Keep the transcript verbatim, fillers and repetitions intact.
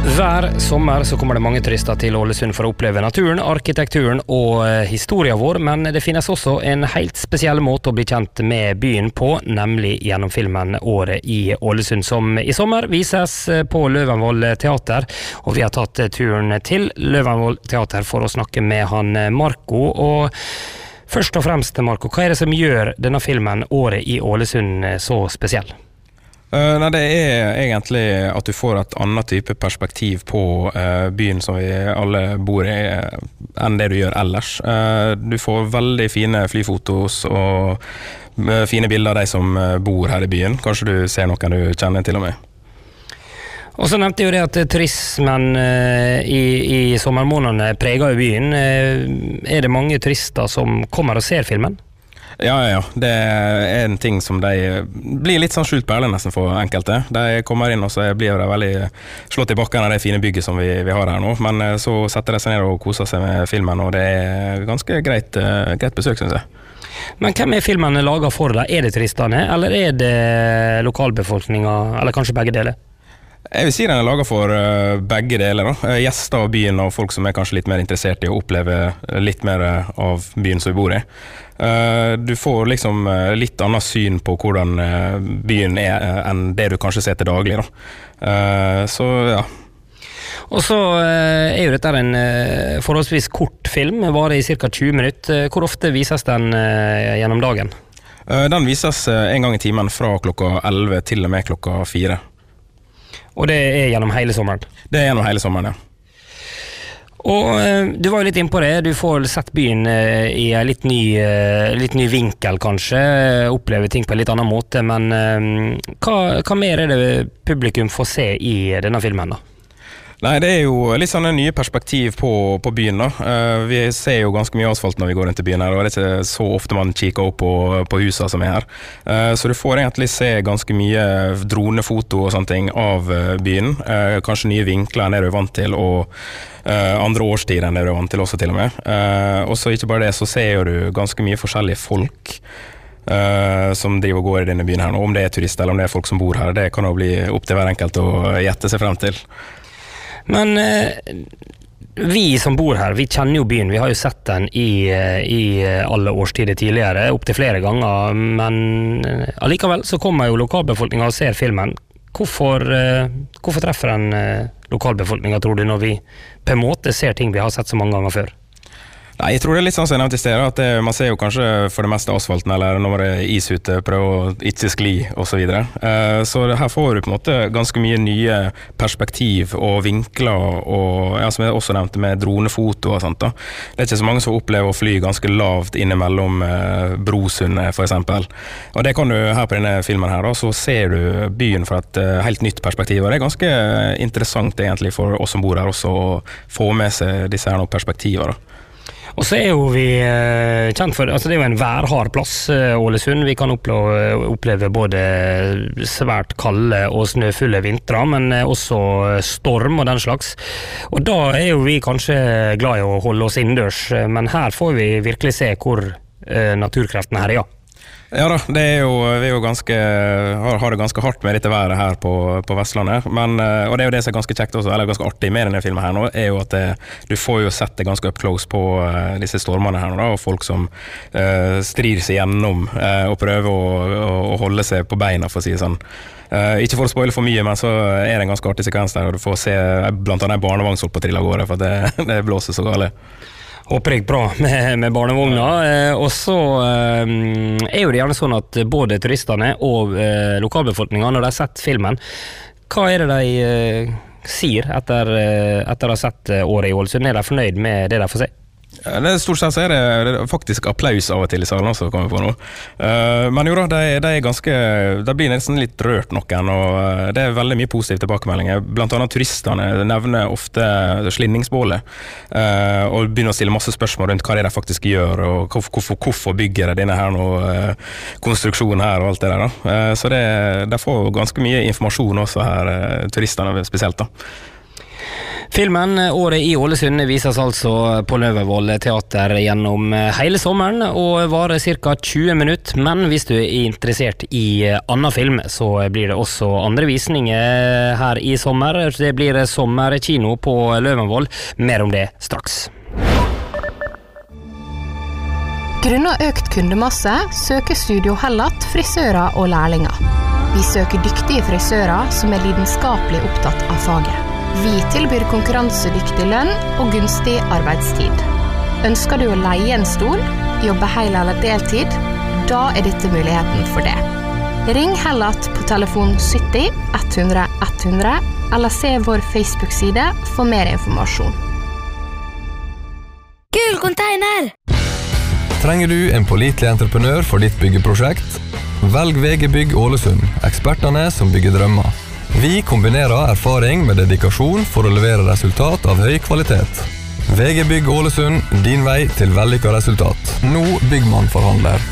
Hver sommer så kommer det mange turister til Ålesund for å oppleve naturen, arkitekturen og historien vår, men det finnes også en helt spesiell måte å bli kjent med byen på, nemlig gjennom filmen Året i Ålesund, som i sommer vises på Løvenvoll Teater, og vi har tatt turen til Løvenvoll Teater for å snakke med han Marco. Og først og fremst, Marco, hva er det som gjør denne filmen Året i Ålesund så spesiell? Uh, nei, det er egentlig at du får et annet type perspektiv på uh, byen som vi alle bor i, uh, enn det du gjør ellers. Uh, du får veldig fine flyfotos og uh, fine bilder av de som uh, bor her i byen. Kanskje du ser noen du kjenner til og med. Og så nevnte jeg jo det at turismen uh, i, i sommermånedene preger jo byen. Uh, er det mange turister som kommer og ser filmen? Ja, ja, ja. Det er en ting som de blir litt sånn skjult perle nesten for enkelte. De kommer inn og så blir de veldig slått i bakken av det fine bygget som vi, vi har her nå. Men så setter de seg ned og koser seg med filmen, og det er ganske greit, greit besøk, synes jeg. Men hvem er filmen laget for deg? Er det turistene, eller er det lokalbefolkningen, eller kanskje begge deler? Jeg vil si den er laget for uh, begge deler. Da. Gjester av byen og folk som er kanskje litt mer interessert i å oppleve litt mer av byen som vi bor i. Uh, du får liksom uh, litt annet syn på hvordan uh, byen er uh, enn det du kanskje ser til daglig. Da. Uh, så ja. Og så uh, er jo dette en uh, forholdsvis kort film, varer i cirka tjue minutter. Hvor ofte vises den uh, gjennom dagen? Uh, den vises uh, en gang i timen fra klokka elleve til og med klokka fire. Og det er gjennom hele sommeren? Det er gjennom hele sommeren, ja. Og eh, du var jo litt inne på det, du får sett byen eh, i en litt ny, eh, litt ny vinkel kanskje, oppleve ting på en litt annen måte, men eh, hva, hva mer er det publikum får se i denne filmen da? Nei, det er jo litt sånne nye perspektiv på, på byen da. Uh, vi ser jo ganske mye asfalt når vi går rundt i byen her, og det er ikke så ofte man kikker opp på, på husene som er her. Uh, så du får egentlig se ganske mye dronefoto og sånne ting av uh, byen. Uh, kanskje nye vinkler enn det du er vant til, og uh, andre årstider enn det du er vant til også til og med. Uh, og så ikke bare det, så ser du ganske mye forskjellige folk Uh, som driver og går i denne byen her nå. Om det er turister eller om det er folk som bor her, det kan jo bli opp til hver enkelt å gjette seg frem til. Men eh, vi som bor her, vi kjenner jo byen, vi har jo sett den i, i alle årstider tidligere, opp til flere ganger, men allikevel så kommer jo lokalbefolkningen og ser filmen. Hvorfor, eh, hvorfor treffer den eh, lokalbefolkningen, tror du, når vi på en måte ser ting vi har sett så mange ganger før? Nei, jeg tror det er litt sånn som jeg nevnte i stedet, at det, man ser jo kanskje for det meste asfalten, eller når det er is ute, prøve å ikke skli, og så videre. Uh, så her får du på en måte ganske mye nye perspektiv og vinkler, og ja, som jeg også nevnte med dronefoto og sånt da. Det er ikke så mange som opplever å fly ganske lavt innimellom uh, Brosundet, for eksempel. Og det kan du her på denne filmen her da, så ser du byen fra et uh, helt nytt perspektiv, og det er ganske interessant egentlig for oss som bor her også, å få med seg disse her noen perspektiver da. Og så er jo vi eh, kjent for, altså det er jo en værhard plass, eh, Ålesund. Vi kan oppleve, oppleve både svært kalde og snøfulle vintre, men eh, også storm og den slags. Og da er jo vi kanskje glad i å holde oss innendørs, men her får vi virkelig se hvor eh, naturkreftene her er, ja. Ja da, det er jo, vi er jo ganske, har, har det ganske hardt med dette været her på, på Vestlandet, men, og det er jo det som er ganske kjekt også, eller ganske artig med denne filmen her nå, er jo at det, du får jo sett det ganske up close på uh, disse stormene her nå da, og folk som uh, strir seg gjennom uh, og prøver å, å, å holde seg på beina, for å si det sånn. Uh, ikke for å spoile for mye, men så er det en ganske artig sekvens der, og du får se blant annet en barnevognshold på trill av gårde, for det, det blåser så gale. Håper jeg bra med, med barnevogna, eh, og så eh, er jo det gjerne sånn at både turistene og eh, lokalbefolkningen, når de har sett filmen, hva er det de eh, sier etter, eh, etter å ha sett Året i Ålesund? Er de fornøyd med det de får se? Det er stort sett så er det, det er faktisk applaus av og til i salen også, kommer på nå. Uh, men jo da, det de er ganske, det blir nesten litt rørt noen, og det er veldig mye positive tilbakemeldinger. Blant annet turistene nevner ofte slinningsbålet, uh, og begynner å stille masse spørsmål rundt hva det er de faktisk gjør, og hvorfor, hvorfor bygger de denne her nå, uh, konstruksjonen her og alt det der da. Uh, så det, de får ganske mye informasjon også her, uh, turistene spesielt da. Filmen Året i Ålesund vises altså på Løvenvoll teater gjennom hele sommeren og varer cirka tjue minutter, men hvis du er interessert i annen film, så blir det også andre visninger her i sommer. Det blir sommerkino på Løvenvoll. Mer om det straks. Grunnet økt kundemasse søker Studio Hellat frisører og lærlinger. Vi søker dyktige frisører som er lidenskapelig opptatt av faget. Vi tilbyr konkurransedyktig lønn og gunstig arbeidstid. Ønsker du å leie en stol, jobbe hel eller deltid? Da er dette muligheten for det. Ring Hellat på telefon sytti ett hundre ett hundre eller se vår Facebook-side for mer informasjon. Gul container! Trenger du en pålitelig entreprenør for ditt byggeprosjekt? Velg V G Bygg Ålesund, ekspertene som bygger drømmer. Vi kombinerer erfaring med dedikasjon for å levere resultat av høy kvalitet. V G Bygg Ålesund, din vei til vellykket resultat. Nå Byggmann forhandler.